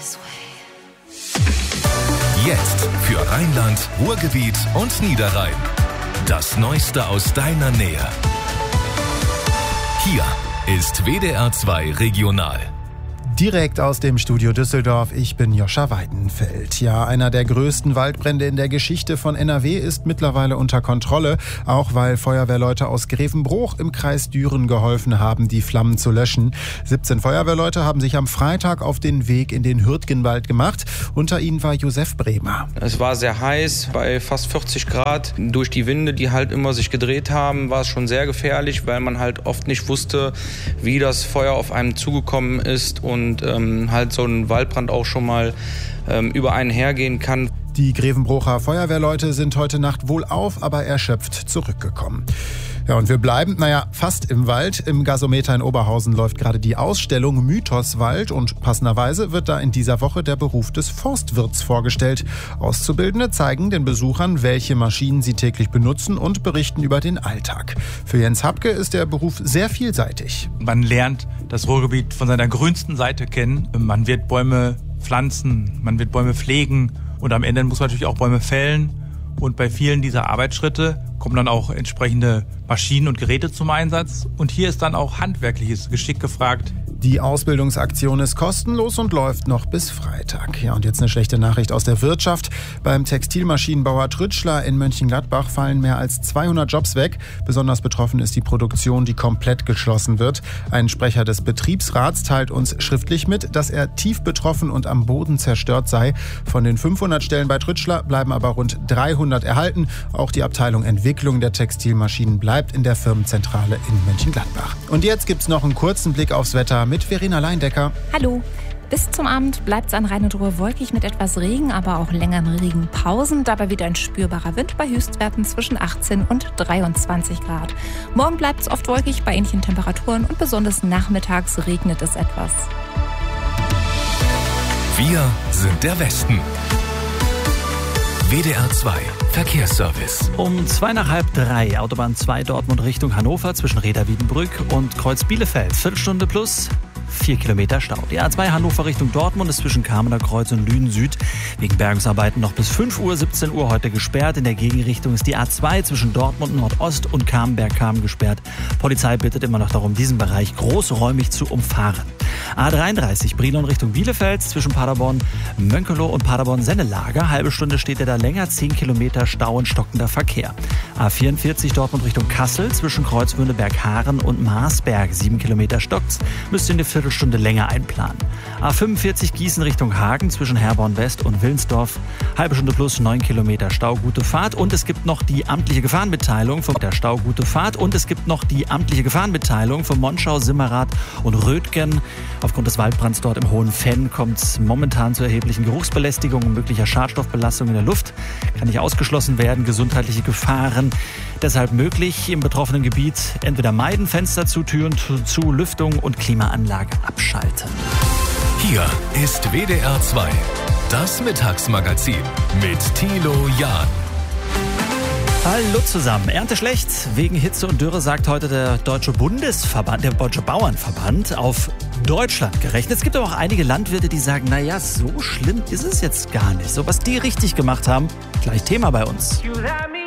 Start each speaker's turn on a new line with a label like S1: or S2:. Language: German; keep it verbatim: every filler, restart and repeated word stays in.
S1: Jetzt für Rheinland, Ruhrgebiet und Niederrhein. Das Neueste aus deiner Nähe. Hier ist W D R zwei Regional.
S2: Direkt aus dem Studio Düsseldorf, ich bin Joscha Weidenfeld. Ja, einer der größten Waldbrände in der Geschichte von N R W ist mittlerweile unter Kontrolle, auch weil Feuerwehrleute aus Grevenbroich im Kreis Düren geholfen haben, die Flammen zu löschen. siebzehn Feuerwehrleute haben sich am Freitag auf den Weg in den Hürtgenwald gemacht. Unter ihnen war Josef Bremer.
S3: Es war sehr heiß, bei fast vierzig Grad. Durch die Winde, die halt immer sich gedreht haben, war es schon sehr gefährlich, weil man halt oft nicht wusste, wie das Feuer auf einem zugekommen ist und und ähm, halt so ein Waldbrand auch schon mal ähm, über einen hergehen kann.
S2: Die Grevenbroicher Feuerwehrleute sind heute Nacht wohlauf, aber erschöpft zurückgekommen. Ja, und wir bleiben, naja, fast im Wald. Im Gasometer in Oberhausen läuft gerade die Ausstellung Mythos Wald und passenderweise wird da in dieser Woche der Beruf des Forstwirts vorgestellt. Auszubildende zeigen den Besuchern, welche Maschinen sie täglich benutzen und berichten über den Alltag. Für Jens Hapke ist der Beruf sehr vielseitig.
S4: Man lernt das Ruhrgebiet von seiner grünsten Seite kennen. Man wird Bäume pflanzen, man wird Bäume pflegen und am Ende muss man natürlich auch Bäume fällen. Und bei vielen dieser Arbeitsschritte kommen dann auch entsprechende Maschinen und Geräte zum Einsatz. Und hier ist dann auch handwerkliches Geschick gefragt.
S2: Die Ausbildungsaktion ist kostenlos und läuft noch bis Freitag. Ja, und jetzt eine schlechte Nachricht aus der Wirtschaft. Beim Textilmaschinenbauer Trütschler in Mönchengladbach fallen mehr als zweihundert Jobs weg. Besonders betroffen ist die Produktion, die komplett geschlossen wird. Ein Sprecher des Betriebsrats teilt uns schriftlich mit, dass er tief betroffen und am Boden zerstört sei. Von den fünfhundert Stellen bei Trütschler bleiben aber rund dreihundert erhalten. Auch die Abteilung Entwicklung der Textilmaschinen bleibt in der Firmenzentrale in Mönchengladbach. Und jetzt gibt's noch einen kurzen Blick aufs Wetter mit Verena Leindecker.
S5: Hallo. Bis zum Abend bleibt es an Rhein und Ruhr wolkig mit etwas Regen, aber auch längeren Regenpausen. Dabei wieder ein spürbarer Wind bei Höchstwerten zwischen achtzehn und dreiundzwanzig Grad. Morgen bleibt es oft wolkig bei ähnlichen Temperaturen und besonders nachmittags regnet es etwas.
S1: Wir sind der Westen. W D R zwei Verkehrsservice.
S6: Um zwei nach halb drei, Autobahn zwei Dortmund Richtung Hannover zwischen Reda-Wiedenbrück und Kreuz Bielefeld. Viertelstunde plus vier Kilometer Stau. Die A zwei Hannover Richtung Dortmund ist zwischen Kamener Kreuz und Lünen Süd wegen Bergungsarbeiten noch bis fünf Uhr, siebzehn Uhr heute gesperrt. In der Gegenrichtung ist die A zwei zwischen Dortmund Nordost und Kamenberg-Kamen gesperrt. Polizei bittet immer noch darum, diesen Bereich großräumig zu umfahren. A dreiunddreißig Brilon Richtung Bielefeld zwischen Paderborn Mönkelo und Paderborn Sennelager. Halbe Stunde steht er da länger, zehn Kilometer Stau und stockender Verkehr. A vierundvierzig Dortmund Richtung Kassel zwischen Kreuzmühleberg-Haaren und Marsberg. sieben Kilometer stockt's, müsst ihr eine Viertelstunde länger einplanen. A fünfundvierzig Gießen Richtung Hagen zwischen Herborn West und Willensdorf. Halbe Stunde plus neun Kilometer Stau, gute Fahrt. Und es gibt noch die amtliche Gefahrenmitteilung von der Stau, gute Fahrt. Und es gibt noch die amtliche Gefahrenmitteilung von Monschau, Simmerath und Rötgen. Aufgrund des Waldbrands dort im Hohen Fenn kommt es momentan zu erheblichen Geruchsbelästigungen und möglicher Schadstoffbelastung in der Luft. Kann nicht ausgeschlossen werden, gesundheitliche Gefahren. Deshalb möglich im betroffenen Gebiet entweder meiden, Fenster zu, Türen zu, Lüftung und Klimaanlage abschalten.
S1: Hier ist W D R zwei, das Mittagsmagazin mit Thilo Jahn.
S6: Hallo zusammen. Ernte schlecht wegen Hitze und Dürre, sagt heute der Deutsche Bundesverband, der Deutsche Bauernverband, auf Deutschland gerechnet. Es gibt aber auch einige Landwirte, die sagen, naja, so schlimm ist es jetzt gar nicht. So, was die richtig gemacht haben, gleich Thema bei uns.